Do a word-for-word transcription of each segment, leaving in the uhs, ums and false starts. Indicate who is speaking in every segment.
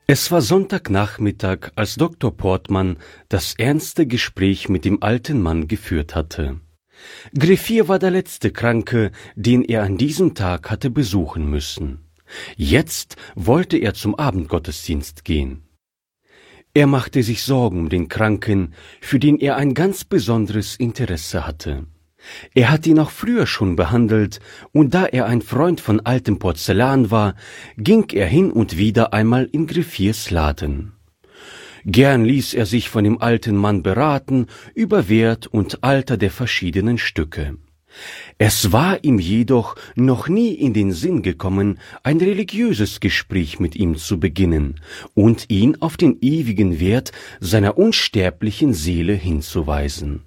Speaker 1: Es war Sonntagnachmittag, als Doktor Portmann das ernste Gespräch mit dem alten Mann geführt hatte. Griffier war der letzte Kranke, den er an diesem Tag hatte besuchen müssen. Jetzt wollte er zum Abendgottesdienst gehen. Er machte sich Sorgen um den Kranken, für den er ein ganz besonderes Interesse hatte. Er hatte ihn auch früher schon behandelt, und da er ein Freund von altem Porzellan war, ging er hin und wieder einmal in Griffiers Laden. Gern ließ er sich von dem alten Mann beraten über Wert und Alter der verschiedenen Stücke. Es war ihm jedoch noch nie in den Sinn gekommen, ein religiöses Gespräch mit ihm zu beginnen und ihn auf den ewigen Wert seiner unsterblichen Seele hinzuweisen.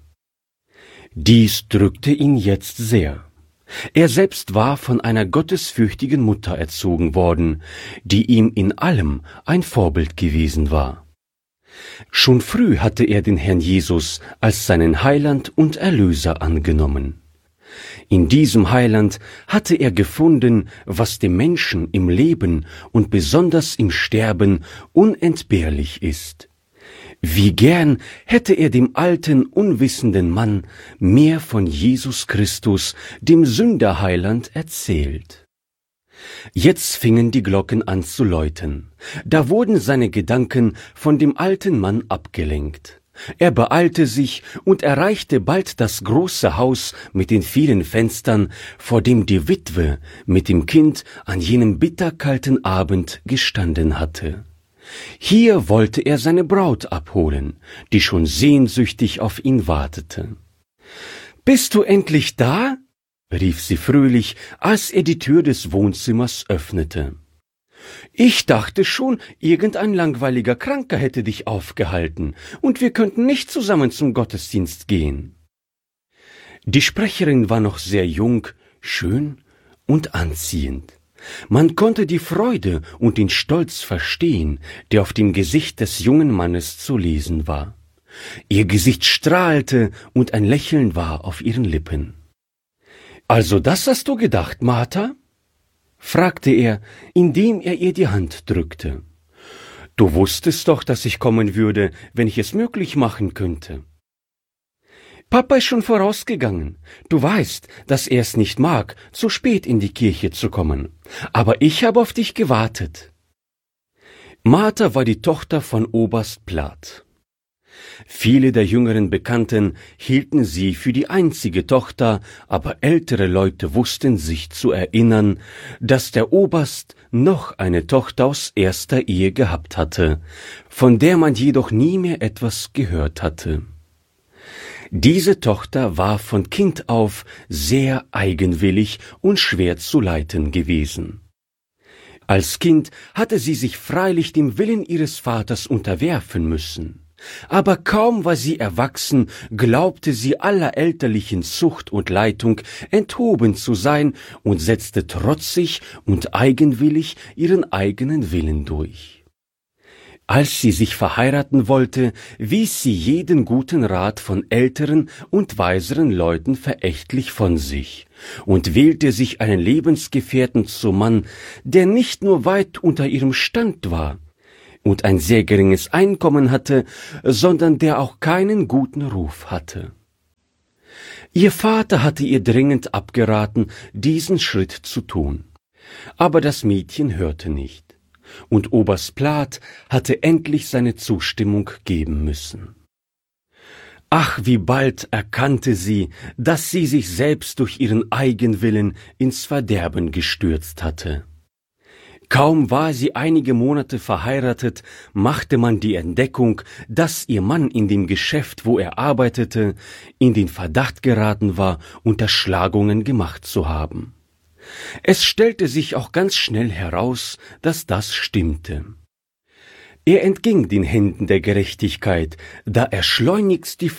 Speaker 1: Dies drückte ihn jetzt sehr. Er selbst war von einer gottesfürchtigen Mutter erzogen worden, die ihm in allem ein Vorbild gewesen war. Schon früh hatte er den Herrn Jesus als seinen Heiland und Erlöser angenommen. In diesem Heiland hatte er gefunden, was dem Menschen im Leben und besonders im Sterben unentbehrlich ist. Wie gern hätte er dem alten, unwissenden Mann mehr von Jesus Christus, dem Sünderheiland, erzählt. Jetzt fingen die Glocken an zu läuten. Da wurden seine Gedanken von dem alten Mann abgelenkt. Er beeilte sich und erreichte bald das große Haus mit den vielen Fenstern, vor dem die Witwe mit dem Kind an jenem bitterkalten Abend gestanden hatte. Hier wollte er seine Braut abholen, die schon sehnsüchtig auf ihn wartete. »Bist du endlich da?« rief sie fröhlich, als er die Tür des Wohnzimmers öffnete. »Ich dachte schon, irgendein langweiliger Kranker hätte dich aufgehalten, und wir könnten nicht zusammen zum Gottesdienst gehen.« Die Sprecherin war noch sehr jung, schön und anziehend. Man konnte die Freude und den Stolz verstehen, der auf dem Gesicht des jungen Mannes zu lesen war. Ihr Gesicht strahlte und ein Lächeln war auf ihren Lippen. »Also das hast du gedacht, Martha?« fragte er, indem er ihr die Hand drückte. »Du wusstest doch, dass ich kommen würde, wenn ich es möglich machen könnte.« »Papa ist schon vorausgegangen. Du weißt, dass er es nicht mag, so spät in die Kirche zu kommen. Aber ich habe auf dich gewartet.« Martha war die Tochter von Oberst Plath. Viele der jüngeren Bekannten hielten sie für die einzige Tochter, aber ältere Leute wussten sich zu erinnern, dass der Oberst noch eine Tochter aus erster Ehe gehabt hatte, von der man jedoch nie mehr etwas gehört hatte. Diese Tochter war von Kind auf sehr eigenwillig und schwer zu leiten gewesen. Als Kind hatte sie sich freilich dem Willen ihres Vaters unterwerfen müssen. Aber kaum war sie erwachsen, glaubte sie aller elterlichen Zucht und Leitung enthoben zu sein und setzte trotzig und eigenwillig ihren eigenen Willen durch. Als sie sich verheiraten wollte, wies sie jeden guten Rat von älteren und weiseren Leuten verächtlich von sich und wählte sich einen Lebensgefährten zum Mann, der nicht nur weit unter ihrem Stand war und ein sehr geringes Einkommen hatte, sondern der auch keinen guten Ruf hatte. Ihr Vater hatte ihr dringend abgeraten, diesen Schritt zu tun. Aber das Mädchen hörte nicht. Und Oberst Plath hatte endlich seine Zustimmung geben müssen. Ach, wie bald erkannte sie, dass sie sich selbst durch ihren Eigenwillen ins Verderben gestürzt hatte. Kaum war sie einige Monate verheiratet, machte man die Entdeckung, dass ihr Mann in dem Geschäft, wo er arbeitete, in den Verdacht geraten war, Unterschlagungen gemacht zu haben. Es stellte sich auch ganz schnell heraus, dass das stimmte. Er entging den Händen der Gerechtigkeit, da er schleunigst die